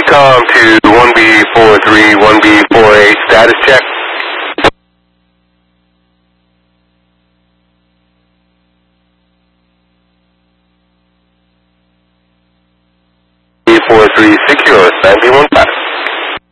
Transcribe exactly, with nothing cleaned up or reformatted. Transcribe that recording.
Ecom to one B four three, one B four eight, status check. B four three secure, ninety-one